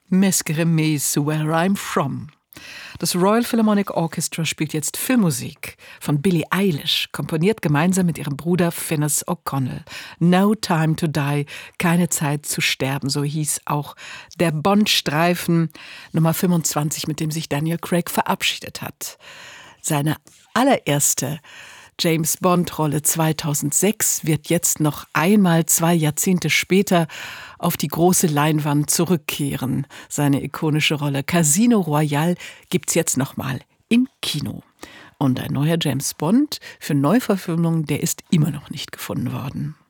Mesquereme Where I'm From. Das Royal Philharmonic Orchestra spielt jetzt Filmmusik von Billie Eilish, komponiert gemeinsam mit ihrem Bruder Finis O'Connell. No Time to Die, keine Zeit zu sterben, so hieß auch der Bond-Streifen Nummer 25, mit dem sich Daniel Craig verabschiedet hat. Seine allererste James-Bond-Rolle 2006 wird jetzt noch einmal 2 Jahrzehnte später auf die große Leinwand zurückkehren. Seine ikonische Rolle Casino Royale gibt's jetzt nochmal im Kino. Und ein neuer James Bond für Neuverfilmung, der ist immer noch nicht gefunden worden.